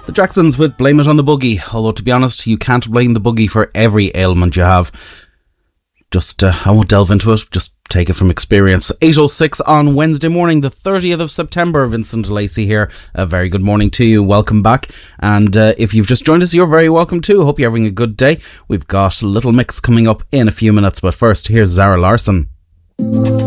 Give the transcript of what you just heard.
The Jacksons with Blame It on the Boogie, although to be honest, you can't blame the boogie for every ailment you have. I won't delve into it, just take it from experience. 8:06 on Wednesday morning, the 30th of September. Vincent Lacey here. A very good morning to you. Welcome back. And if you've just joined us, you're very welcome too. Hope you're having a good day. We've got a little mix coming up in a few minutes, but first, here's Zara Larsson.